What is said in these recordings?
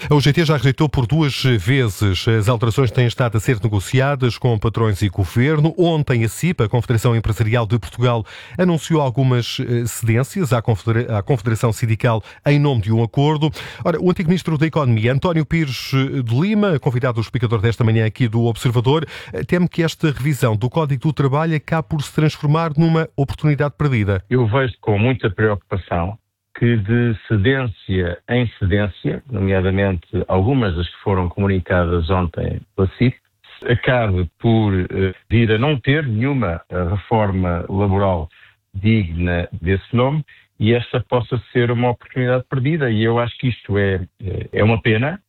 A UGT já rejeitou por 2 vezes. As alterações têm estado a ser negociadas com patrões e governo. Ontem a CIP, a Confederação Empresarial de Portugal, anunciou algumas cedências à Confederação Sindical em nome de um acordo. Ora, o antigo Ministro da Economia, António Pires de Lima, convidado do explicador desta manhã aqui do Observador, teme que esta revisão do Código do Trabalho acabe por se transformar numa oportunidade perdida. Eu vejo com muita preocupação que de cedência em cedência, nomeadamente algumas das que foram comunicadas ontem pela CIP, acabe por vir a não ter nenhuma reforma laboral digna desse nome e esta possa ser uma oportunidade perdida. E eu acho que isto é uma pena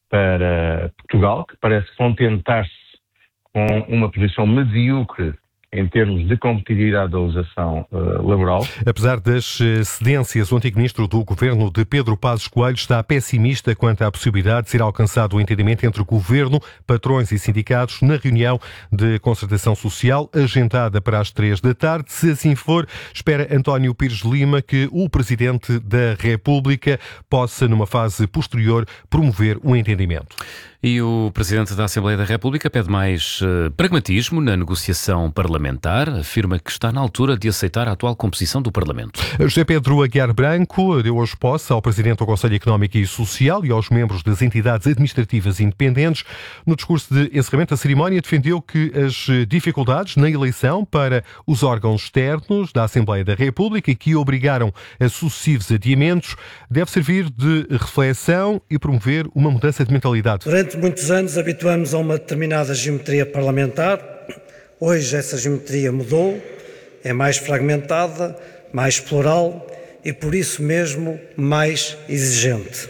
para Portugal, que parece contentar-se com uma posição medíocre em termos de competitividade da legislação laboral. Apesar das cedências, o antigo ministro do governo de Pedro Passos Coelho está pessimista quanto à possibilidade de ser alcançado o entendimento entre governo, patrões e sindicatos na reunião de concertação social agendada para as 3 da tarde. Se assim for, espera António Pires de Lima que o Presidente da República possa, numa fase posterior, promover o entendimento. E o Presidente da Assembleia da República pede mais pragmatismo na negociação parlamentar, afirma que está na altura de aceitar a atual composição do Parlamento. José Pedro Aguiar Branco deu hoje posse ao Presidente do Conselho Económico e Social e aos membros das entidades administrativas independentes. No discurso de encerramento da cerimónia, defendeu que as dificuldades na eleição para os órgãos externos da Assembleia da República, que obrigaram a sucessivos adiamentos, deve servir de reflexão e promover uma mudança de mentalidade. Durante muitos anos habituamos a uma determinada geometria parlamentar. Hoje essa geometria mudou, é mais fragmentada, mais plural e por isso mesmo mais exigente.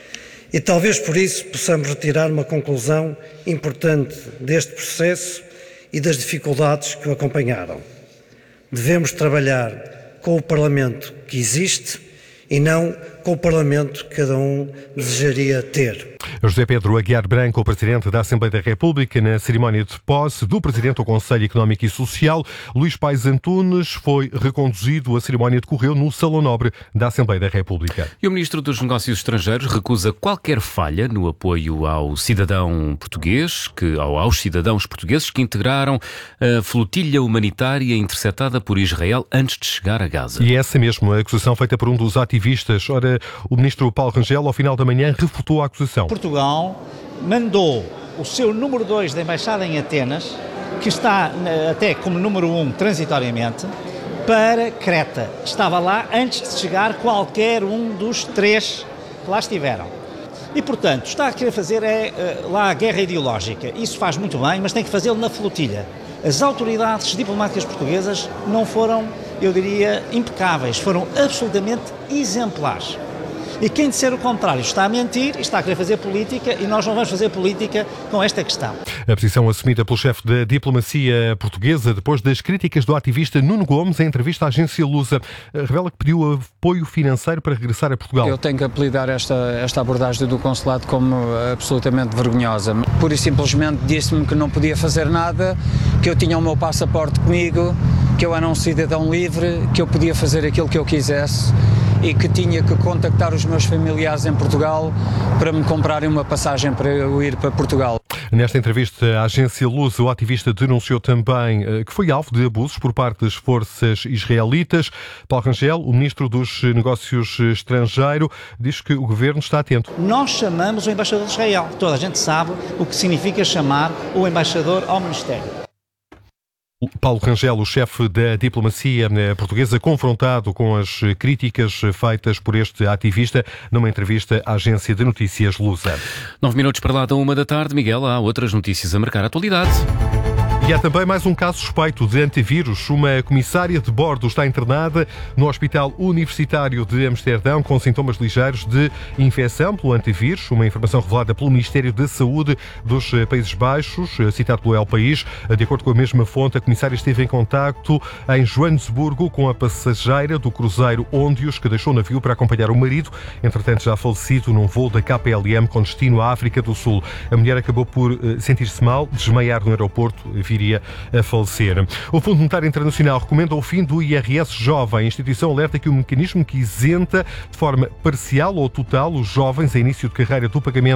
E talvez por isso possamos retirar uma conclusão importante deste processo e das dificuldades que o acompanharam. Devemos trabalhar com o Parlamento que existe e não com o Parlamento que cada um desejaria ter. José Pedro Aguiar Branco, o Presidente da Assembleia da República, na cerimónia de posse do Presidente do Conselho Económico e Social. Luís Paes Antunes foi reconduzido. A cerimónia decorreu no Salão Nobre da Assembleia da República. E o Ministro dos Negócios Estrangeiros recusa qualquer falha no apoio aos cidadãos portugueses que integraram a flotilha humanitária interceptada por Israel antes de chegar a Gaza. E essa mesmo a acusação feita por um dos ativistas. Ora, o Ministro Paulo Rangel, ao final da manhã, refutou a acusação. Portugal mandou o seu número 2 da Embaixada em Atenas, que está até como número 1 transitoriamente, para Creta. Estava lá antes de chegar qualquer um dos 3 que lá estiveram. E, portanto, está a querer fazer lá a guerra ideológica. Isso faz muito bem, mas tem que fazê-lo na flotilha. As autoridades diplomáticas portuguesas não foram, eu diria, impecáveis, foram absolutamente exemplares. E quem disser o contrário está a mentir, está a querer fazer política e nós não vamos fazer política com esta questão. A posição assumida pelo chefe da diplomacia portuguesa depois das críticas do ativista Nuno Gomes, em entrevista à agência Lusa, revela que pediu apoio financeiro para regressar a Portugal. Eu tenho que apelidar esta abordagem do consulado como absolutamente vergonhosa. Pura e simplesmente disse-me que não podia fazer nada, que eu tinha o meu passaporte comigo, que eu era um cidadão livre, que eu podia fazer aquilo que eu quisesse e que tinha que contactar os meus familiares em Portugal para me comprarem uma passagem para eu ir para Portugal. Nesta entrevista à agência Luz, o ativista denunciou também que foi alvo de abusos por parte das forças israelitas. Paulo Rangel, o Ministro dos Negócios Estrangeiros, diz que o Governo está atento. Nós chamamos o embaixador de Israel. Toda a gente sabe o que significa chamar o embaixador ao Ministério. Paulo Rangel, o chefe da diplomacia portuguesa, confrontado com as críticas feitas por este ativista numa entrevista à agência de notícias Lusa. 9 minutos para lá da 1 da tarde. Miguel, há outras notícias a marcar a atualidade. E há também mais um caso suspeito de antivírus. Uma comissária de bordo está internada no Hospital Universitário de Amsterdão com sintomas ligeiros de infecção pelo antivírus. Uma informação revelada pelo Ministério da Saúde dos Países Baixos, citado pelo El País. De acordo com a mesma fonte, a comissária esteve em contacto em Joanesburgo com a passageira do cruzeiro Ondius, que deixou o navio para acompanhar o marido, entretanto já falecido num voo da KPLM com destino à África do Sul. A mulher acabou por sentir-se mal, desmaiar no aeroporto, viria a falecer. O Fundo Monetário Internacional recomenda o fim do IRS jovem. A instituição alerta que o mecanismo que isenta de forma parcial ou total os jovens a início de carreira do pagamento